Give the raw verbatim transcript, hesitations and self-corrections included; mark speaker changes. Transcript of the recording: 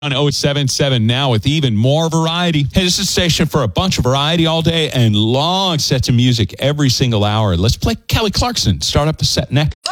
Speaker 1: On oh seven seven now with even more variety. Hey, this is a station for a bunch of variety all day and long sets of music every single hour. Let's play Kelly Clarkson. Start up the set next.